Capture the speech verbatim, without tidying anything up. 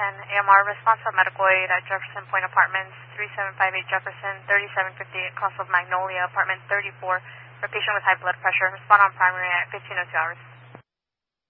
ten, A M R, response of medical aid at Jefferson Point Apartments, three seven five eight Jefferson, thirty-seven fifty-eight Castle of Magnolia, apartment thirty-four, for a patient with high blood pressure. Respond on primary at fifteen oh two hours.